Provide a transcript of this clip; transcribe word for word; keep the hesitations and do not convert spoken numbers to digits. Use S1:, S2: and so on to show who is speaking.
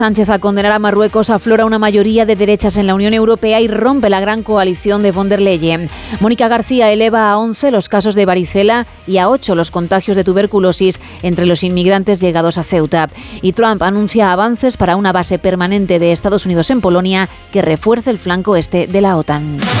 S1: Sánchez a condenar a Marruecos, aflora una mayoría de derechas en la Unión Europea y rompe la gran coalición de von der Leyen. Mónica García eleva a once los casos de varicela y a ocho los contagios de tuberculosis entre los inmigrantes llegados a Ceuta. Y Trump anuncia avances para una base permanente de Estados Unidos en Polonia que refuerce el flanco este de la OTAN.